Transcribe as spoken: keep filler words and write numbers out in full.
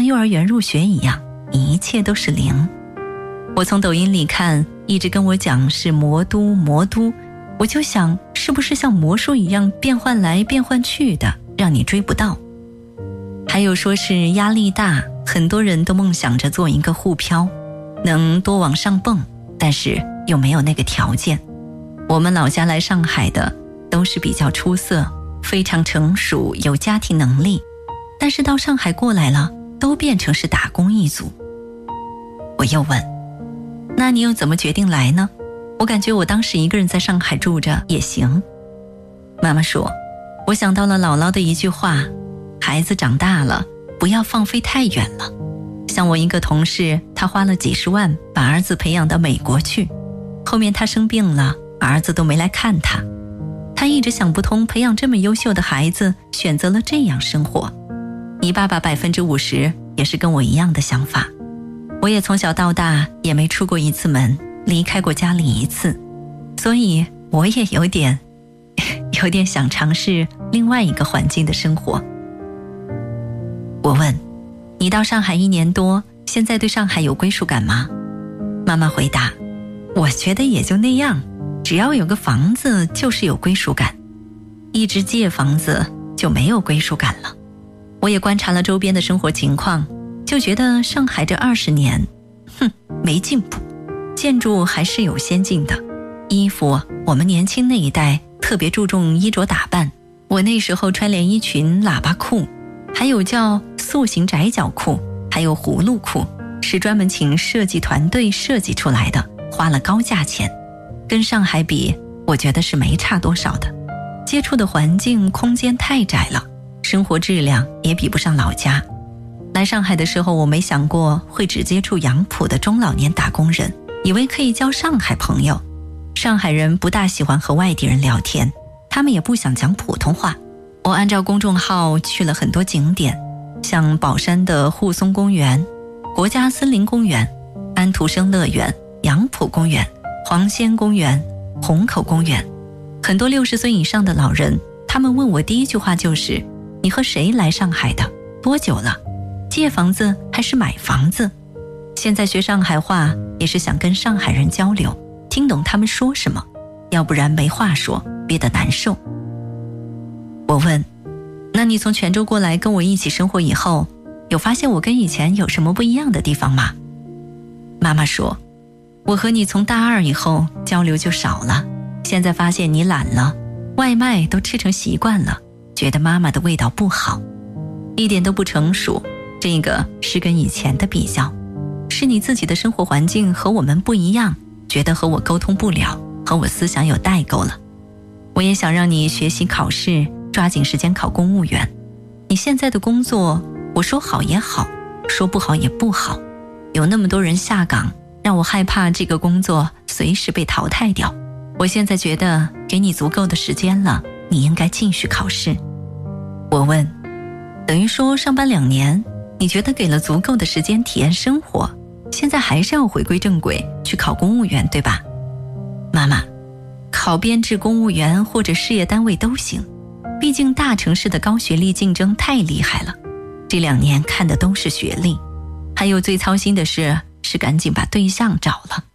像幼儿园入学一样，一切都是零。我从抖音里看，一直跟我讲是魔都魔都，我就想是不是像魔术一样变换来变换去的，让你追不到。还有说是压力大，很多人都梦想着做一个沪漂，能多往上蹦，但是又没有那个条件。我们老家来上海的都是比较出色，非常成熟，有家庭能力，但是到上海过来了，都变成是打工一族。我又问，那你又怎么决定来呢？我感觉我当时一个人在上海住着也行。妈妈说，我想到了姥姥的一句话，孩子长大了，不要放飞太远了。像我一个同事，他花了几十万把儿子培养到美国去，后面他生病了，儿子都没来看他。他一直想不通，培养这么优秀的孩子，选择了这样生活。你爸爸百分之五十也是跟我一样的想法。我也从小到大也没出过一次门，离开过家里一次，所以我也有点有点想尝试另外一个环境的生活。我问，你到上海一年多，现在对上海有归属感吗？妈妈回答，我觉得也就那样，只要有个房子就是有归属感，一直借房子就没有归属感了。我也观察了周边的生活情况，就觉得上海这二十年，哼，没进步，建筑还是有先进的。衣服，我们年轻那一代特别注重衣着打扮，我那时候穿连衣裙、喇叭裤，还有叫塑形窄脚裤，还有葫芦裤，是专门请设计团队设计出来的，花了高价钱。跟上海比，我觉得是没差多少的。接触的环境空间太窄了，生活质量也比不上老家。来上海的时候，我没想过会只接触杨浦的中老年打工人，以为可以交上海朋友。上海人不大喜欢和外地人聊天，他们也不想讲普通话。我按照公众号去了很多景点，像宝山的沪松公园、国家森林公园、安徒生乐园、杨浦公园、黄仙公园、虹口公园。很多六十岁以上的老人，他们问我第一句话就是，你和谁来上海的？多久了？借房子还是买房子？现在学上海话也是想跟上海人交流，听懂他们说什么，要不然没话说，憋得难受。我问，那你从泉州过来跟我一起生活以后，有发现我跟以前有什么不一样的地方吗？妈妈说，我和你从大二以后交流就少了，现在发现你懒了，外卖都吃成习惯了，觉得妈妈的味道不好，一点都不成熟。这个是跟以前的比较，是你自己的生活环境和我们不一样，觉得和我沟通不了，和我思想有代沟了。我也想让你学习考试，抓紧时间考公务员。你现在的工作，我说好也好，说不好也不好，有那么多人下岗，让我害怕这个工作随时被淘汰掉。我现在觉得给你足够的时间了，你应该继续考试。我问，等于说上班两年，你觉得给了足够的时间体验生活，现在还是要回归正轨，去考公务员，对吧？妈妈，考编制公务员或者事业单位都行，毕竟大城市的高学历竞争太厉害了，这两年看的都是学历。还有最操心的是，是赶紧把对象找了。